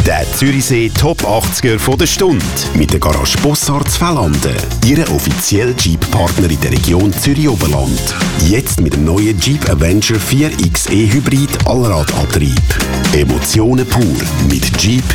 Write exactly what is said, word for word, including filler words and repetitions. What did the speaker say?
Der Zürichsee Top achtziger von der Stunde. Mit der Garage Bossard Zfällanden. Ihre offizielle Jeep-Partner in der Region Zürich-Oberland. Jetzt mit dem neuen Jeep Avenger vier X E Hybrid Allradantrieb. Emotionen pur mit Jeep